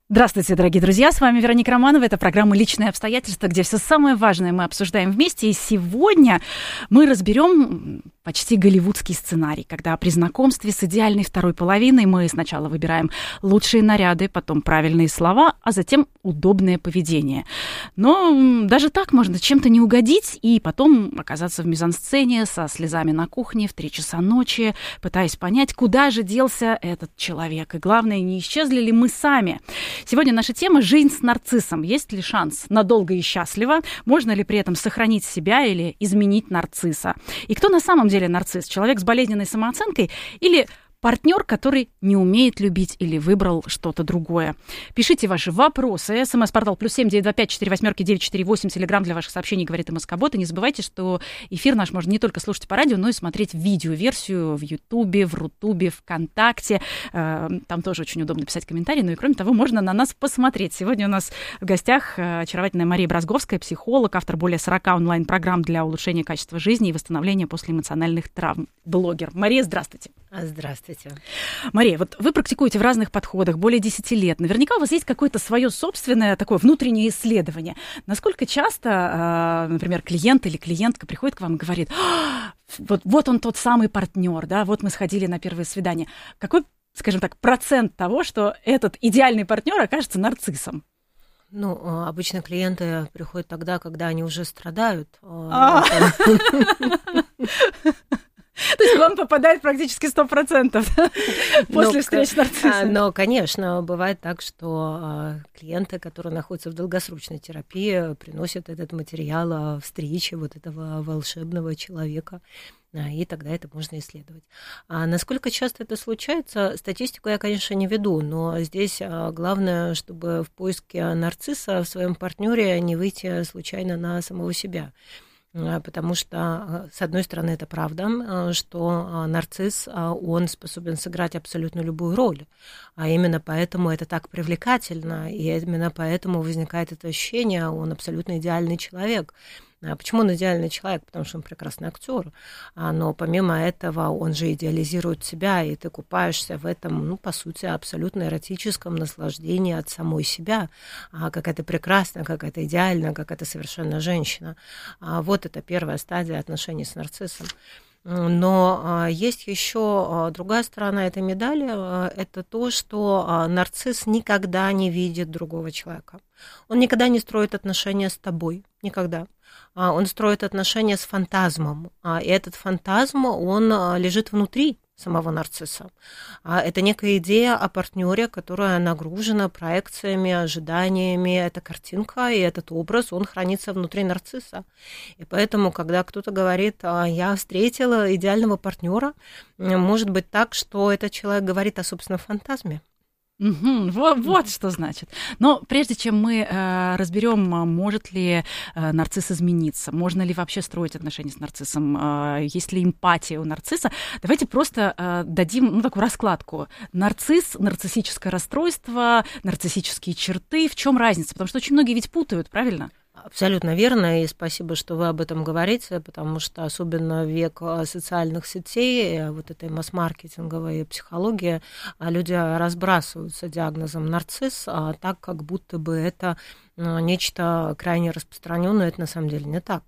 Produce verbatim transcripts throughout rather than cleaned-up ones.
Здравствуйте, дорогие друзья, с вами Вероника Романова, это программа «Личные обстоятельства», где все самое важное мы обсуждаем вместе, и сегодня мы разберем почти голливудский сценарий, когда при знакомстве с идеальной второй половиной мы сначала выбираем лучшие наряды, потом правильные слова, а затем удобное поведение. Но даже так можно чем-то не угодить и потом оказаться в мизансцене со слезами на кухне в три часа ночи, пытаясь понять, куда же делся этот человек, и главное, не исчезли ли мы сами. Сегодня наша тема «Жизнь с нарциссом». Есть ли шанс надолго и счастливо? Можно ли при этом сохранить себя или изменить нарцисса? И кто на самом деле нарцисс? Человек с болезненной самооценкой или партнер, который не умеет любить или выбрал что-то другое? Пишите ваши вопросы. СМС-портал плюс семь девять два пять четыре восьмерки девять четыре восемь. Телеграм для ваших сообщений говорит МСК-бот. И не забывайте, что эфир наш можно не только слушать по радио, но и смотреть видеоверсию в Ютубе, в Рутубе, ВКонтакте. Там тоже очень удобно писать комментарии. Ну и кроме того, можно на нас посмотреть. Сегодня у нас в гостях очаровательная Мария Бразговская, психолог, автор более сорока онлайн-программ для улучшения качества жизни и восстановления после эмоциональных травм. Блогер. Мария, здравствуйте. Здравствуйте. Мария, вот вы практикуете в разных подходах более десяти лет. Наверняка у вас есть какое-то свое собственное такое внутреннее исследование. Насколько часто, например, клиент или клиентка приходит к вам и говорит: вот, вот он тот самый партнер, да, вот мы сходили на первое свидание. Какой, скажем так, процент того, что этот идеальный партнер окажется нарциссом? Ну, обычно клиенты приходят тогда, когда они уже страдают. То есть к вам попадает практически сто процентов после встреч с нарциссом. Но, конечно, бывает так, что клиенты, которые находятся в долгосрочной терапии, приносят этот материал встречи вот этого волшебного человека, и тогда это можно исследовать. А насколько часто это случается, статистику я, конечно, не веду, но здесь главное, чтобы в поиске нарцисса в своем партнере не выйти случайно на самого себя. Потому что, с одной стороны, это правда, что нарцисс, он способен сыграть абсолютно любую роль, а именно поэтому это так привлекательно, и именно поэтому возникает это ощущение, он абсолютно идеальный человек. А почему он идеальный человек? Потому что он прекрасный актер, но помимо этого он же идеализирует себя, и ты купаешься в этом, ну, по сути, абсолютно эротическом наслаждении от самой себя, как это прекрасно, как это идеально, как это совершенно женщина. Вот это первая стадия отношений с нарциссом. Но есть еще другая сторона этой медали, это то, что нарцисс никогда не видит другого человека. Он никогда не строит отношения с тобой, никогда. Он строит отношения с фантазмом, и этот фантазм, он лежит внутри самого нарцисса. Это некая идея о партнере, которая нагружена проекциями, ожиданиями. Эта картинка и этот образ, он хранится внутри нарцисса. И поэтому, когда кто-то говорит: я встретила идеального партнера, может быть так, что этот человек говорит о собственном фантазме. Угу, вот, вот что значит. Но прежде чем мы э, разберем, может ли э, нарцисс измениться, можно ли вообще строить отношения с нарциссом, э, есть ли эмпатия у нарцисса, давайте просто э, дадим, ну, такую раскладку. Нарцисс, нарциссическое расстройство, нарциссические черты. В чем разница? Потому что очень многие ведь путают, правильно? Абсолютно верно, и спасибо, что вы об этом говорите, потому что особенно в век социальных сетей, вот этой масс-маркетинговой психологии, люди разбрасываются диагнозом нарцисс, так, как будто бы это нечто крайне распространенное, это на самом деле не так.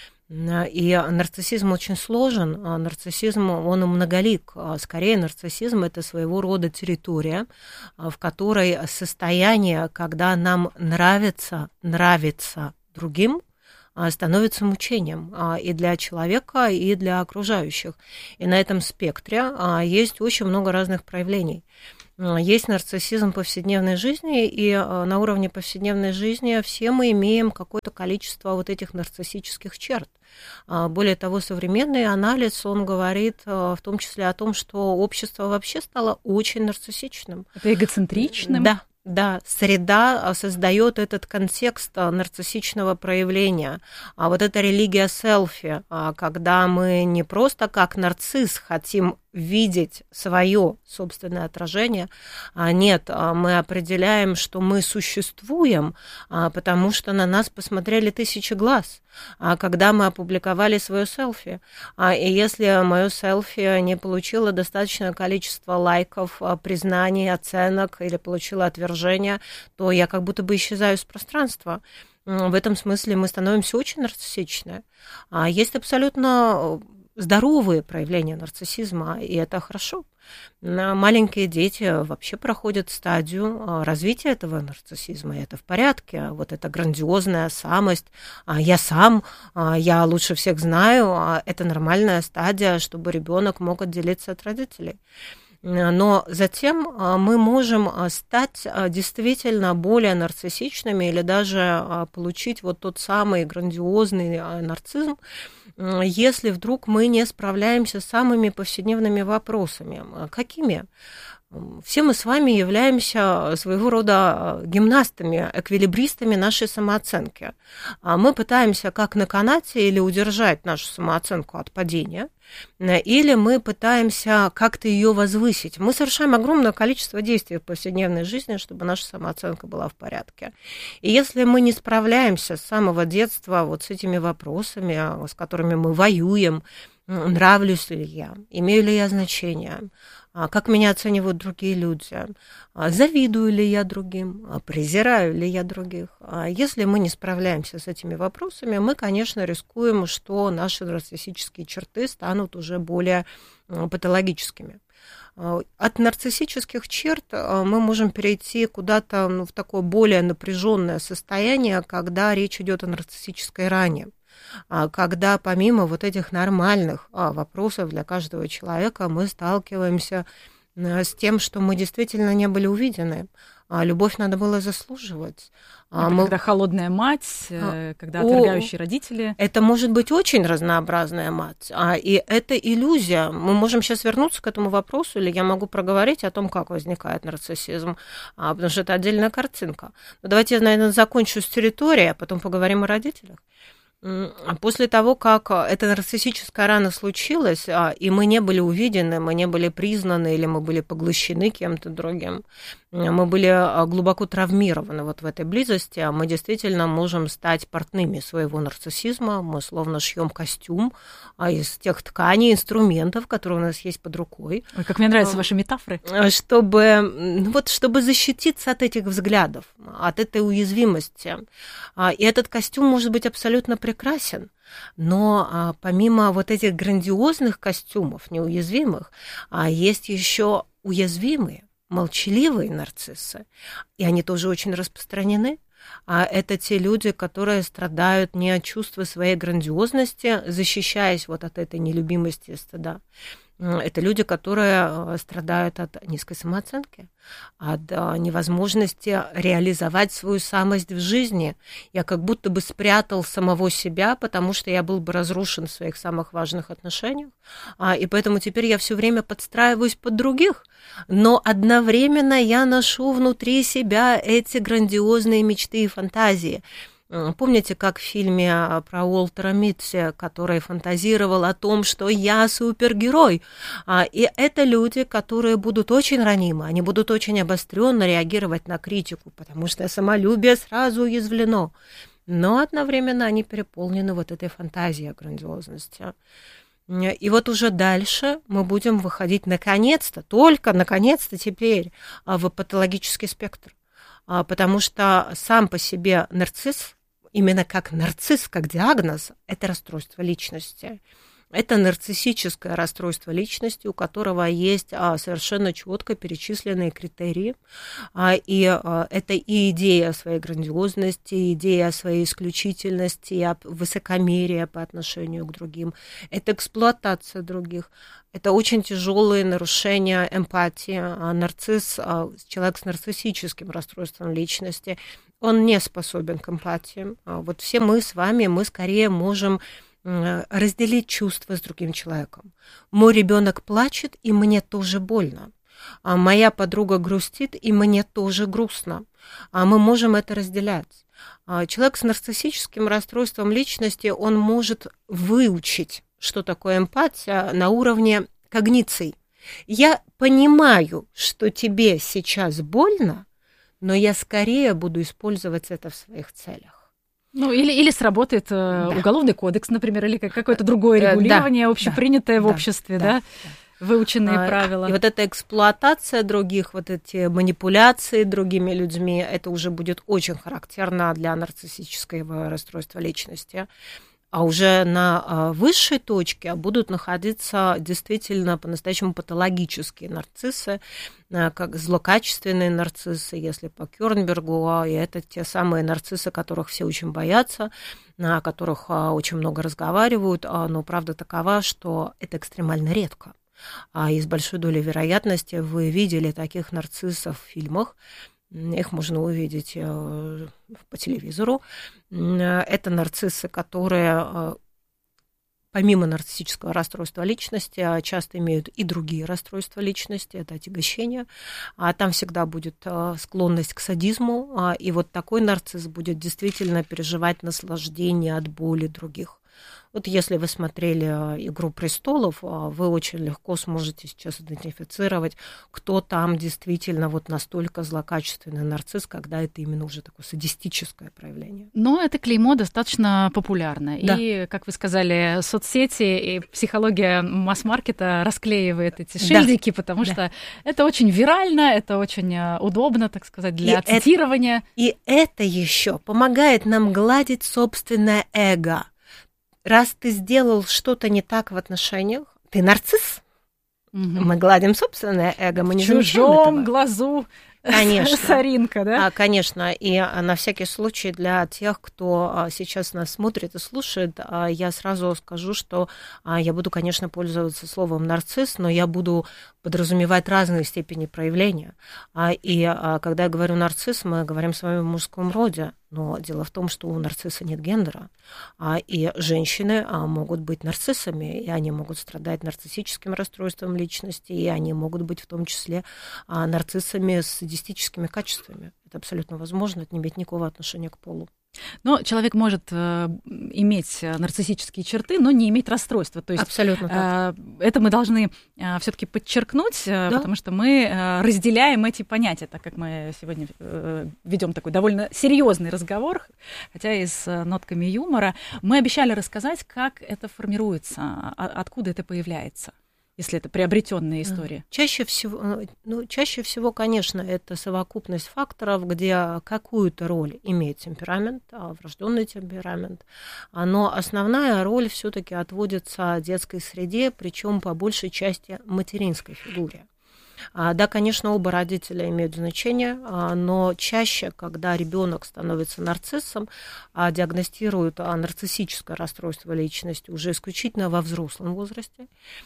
И нарциссизм очень сложен, нарциссизм, он многолик. Скорее, нарциссизм – это своего рода территория, в которой состояние, когда нам нравится, нравится другим, становится мучением и для человека, и для окружающих. И на этом спектре есть очень много разных проявлений. Есть нарциссизм повседневной жизни, и на уровне повседневной жизни все мы имеем какое-то количество вот этих нарциссических черт. Более того, современный анализ, он говорит в том числе о том, что общество вообще стало очень нарциссичным. Это эгоцентричным? Да. Да, среда создает этот контекст нарциссичного проявления. А вот эта религия селфи, когда мы не просто как нарцисс хотим видеть свое собственное отражение. Нет, мы определяем, что мы существуем, потому что на нас посмотрели тысячи глаз, когда мы опубликовали свое селфи. И если мое селфи не получило достаточное количество лайков, признаний, оценок или получило отвержение, то я как будто бы исчезаю из пространства. В этом смысле мы становимся очень нарциссичны. Есть абсолютно здоровые проявления нарциссизма, и это хорошо. Маленькие дети вообще проходят стадию развития этого нарциссизма, и это в порядке. Вот эта грандиозная самость, я сам, я лучше всех знаю, это нормальная стадия, чтобы ребенок мог отделиться от родителей. Но затем мы можем стать действительно более нарциссичными или даже получить вот тот самый грандиозный нарциссизм, если вдруг мы не справляемся с самыми повседневными вопросами. Какими? Все мы с вами являемся своего рода гимнастами, эквилибристами нашей самооценки. Мы пытаемся как на канате или удержать нашу самооценку от падения, или мы пытаемся как-то ее возвысить. Мы совершаем огромное количество действий в повседневной жизни, чтобы наша самооценка была в порядке. И если мы не справляемся с самого детства вот с этими вопросами, с которыми мы воюем, нравлюсь ли я, имею ли я значение, как меня оценивают другие люди, завидую ли я другим, презираю ли я других. Если мы не справляемся с этими вопросами, мы, конечно, рискуем, что наши нарциссические черты станут уже более патологическими. От нарциссических черт мы можем перейти куда-то ну, в такое более напряженное состояние, когда речь идет о нарциссической ране. Когда помимо вот этих нормальных вопросов для каждого человека мы сталкиваемся с тем, что мы действительно не были увидены. Любовь надо было заслуживать. Это мы... Когда холодная мать, когда отвергающие О, родители. Это может быть очень разнообразная мать. И это иллюзия. Мы можем сейчас вернуться к этому вопросу, или я могу проговорить о том, как возникает нарциссизм, потому что это отдельная картинка. Но давайте я, наверное, закончу с территорией, а потом поговорим о родителях. После того, как эта нарциссическая рана случилась, и мы не были увидены, мы не были признаны, или мы были поглощены кем-то другим, мы были глубоко травмированы вот в этой близости, мы действительно можем стать портными своего нарциссизма, мы словно шьем костюм из тех тканей, инструментов, которые у нас есть под рукой. Ой, как мне нравятся ваши метафоры. Чтобы, вот, чтобы защититься от этих взглядов, от этой уязвимости. И этот костюм может быть абсолютно прекрасен, но помимо вот этих грандиозных костюмов, неуязвимых, есть еще уязвимые, молчаливые нарциссы, и они тоже очень распространены. А это те люди, которые страдают не от чувства своей грандиозности, защищаясь вот от этой нелюбимости и стыда. Это люди, которые страдают от низкой самооценки, от невозможности реализовать свою самость в жизни. Я как будто бы спрятал самого себя, потому что я был бы разрушен в своих самых важных отношениях, и поэтому теперь я все время подстраиваюсь под других, но одновременно я ношу внутри себя эти грандиозные мечты и фантазии. Помните, как в фильме про Уолтера Митти, который фантазировал о том, что я супергерой? И это люди, которые будут очень ранимы, они будут очень обостренно реагировать на критику, потому что самолюбие сразу уязвлено. Но одновременно они переполнены вот этой фантазией о грандиозности. И вот уже дальше мы будем выходить наконец-то, только наконец-то теперь в патологический спектр. Потому что сам по себе нарцисс, именно как нарцисс, как диагноз, это расстройство личности. Это нарциссическое расстройство личности, у которого есть совершенно четко перечисленные критерии. И это и идея о своей грандиозности, и идея о своей исключительности, и высокомерие по отношению к другим. Это эксплуатация других. Это очень тяжелые нарушения эмпатии. Нарцисс, человек с нарциссическим расстройством личности, он не способен к эмпатии. Вот все мы с вами, мы скорее можем разделить чувства с другим человеком. Мой ребенок плачет, и мне тоже больно. А моя подруга грустит, и мне тоже грустно. А мы можем это разделять. Человек с нарциссическим расстройством личности, он может выучить, что такое эмпатия, на уровне когниций. Я понимаю, что тебе сейчас больно, но я скорее буду использовать это в своих целях. Ну, или, или сработает да. уголовный кодекс, например, или какое-то другое регулирование, да, общепринятое да, в обществе, да, да? да. выученные а, правила. И вот эта эксплуатация других, вот эти манипуляции другими людьми, это уже будет очень характерно для нарциссического расстройства личности. А уже на высшей точке будут находиться действительно по-настоящему патологические нарциссы, как злокачественные нарциссы, если по Кёрнбергу, и это те самые нарциссы, которых все очень боятся, о которых очень много разговаривают, но правда такова, что это экстремально редко. И с большой долей вероятности вы видели таких нарциссов в фильмах, их можно увидеть по телевизору. Это нарциссы, которые помимо нарциссического расстройства личности часто имеют и другие расстройства личности, это отягощение. Там всегда будет склонность к садизму, и вот такой нарцисс будет действительно переживать наслаждение от боли других. Вот если вы смотрели «Игру престолов», вы очень легко сможете сейчас идентифицировать, кто там действительно вот настолько злокачественный нарцисс, когда это именно уже такое садистическое проявление. Но это клеймо достаточно популярно. Да. И, как вы сказали, соцсети и психология масс-маркета расклеивает эти шильдики, да. потому да. что это очень вирально, это очень удобно, так сказать, для и цитирования. Это, и это еще помогает нам гладить собственное эго. Раз ты сделал что-то не так в отношениях, ты нарцисс. Угу. Мы гладим собственное эго, мы не замечаем этого. В чужом глазу конечно. Соринка, да? А, конечно, и на всякий случай для тех, кто сейчас нас смотрит и слушает, я сразу скажу, что я буду, конечно, пользоваться словом нарцисс, но я буду подразумевать разные степени проявления. И когда я говорю нарцисс, мы говорим с вами в мужском роде. Но дело в том, что у нарцисса нет гендера, и женщины могут быть нарциссами, и они могут страдать нарциссическим расстройством личности, и они могут быть в том числе нарциссами с садистическими качествами. Это абсолютно возможно, это не имеет никакого отношения к полу. Но человек может э, иметь нарциссические черты, но не иметь расстройства. То есть, абсолютно так. Э, это мы должны э, все-таки подчеркнуть, э, да? потому что мы э, разделяем эти понятия, так как мы сегодня э, ведем такой довольно серьезный разговор, хотя и с нотками юмора. Мы обещали рассказать, как это формируется, откуда это появляется. Если это приобретенная история? Чаще всего, ну, чаще всего, конечно, это совокупность факторов, где какую-то роль имеет темперамент, врожденный темперамент, но основная роль все-таки отводится детской среде, причем по большей части материнской фигуре. Да, конечно, оба родителя имеют значение, но чаще, когда ребенок становится нарциссом, диагностируют нарциссическое расстройство личности уже исключительно во взрослом возрасте,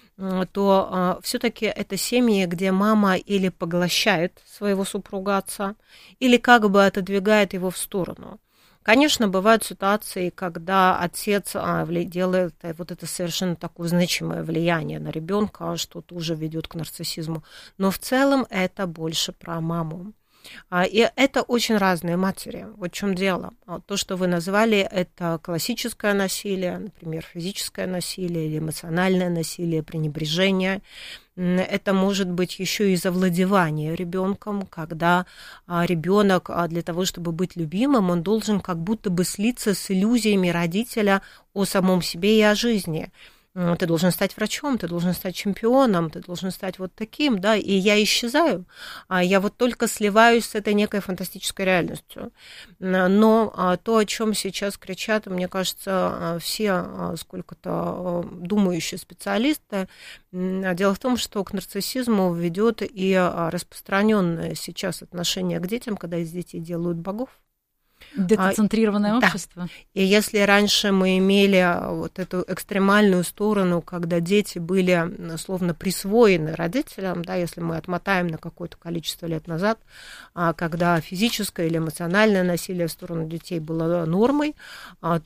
то все-таки это семьи, где мама или поглощает своего супруга отца, или как бы отодвигает его в сторону. Конечно, бывают ситуации, когда отец делает вот это совершенно такое значимое влияние на ребенка, что тоже ведет к нарциссизму. Но в целом это больше про маму. И это очень разные матери. Вот в чем дело. То, что вы назвали, это классическое насилие, например, физическое насилие или эмоциональное насилие, пренебрежение. Это может быть еще и завладевание ребенком, когда ребенок для того, чтобы быть любимым, он должен как будто бы слиться с иллюзиями родителя о самом себе и о жизни. Ты должен стать врачом, ты должен стать чемпионом, ты должен стать вот таким, да, и я исчезаю, а я вот только сливаюсь с этой некой фантастической реальностью. Но то, о чем сейчас кричат, мне кажется, все сколько-то думающие специалисты, дело в том, что к нарциссизму ведет и распространенное сейчас отношение к детям, когда из детей делают богов. Детоцентрированное а, общество. Да. И если раньше мы имели вот эту экстремальную сторону, когда дети были словно присвоены родителям, да, если мы отмотаем на какое-то количество лет назад, когда физическое или эмоциональное насилие в сторону детей было нормой,